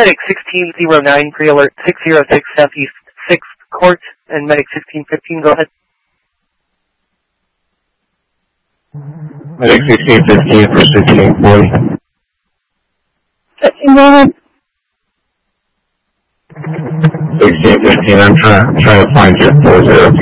Medic 1609, pre-alert 606 Southeast 6th Court, and Medic 1615, go ahead. Medic 1615 for 1640. 15, go ahead. 1615, I'm trying to find your 40.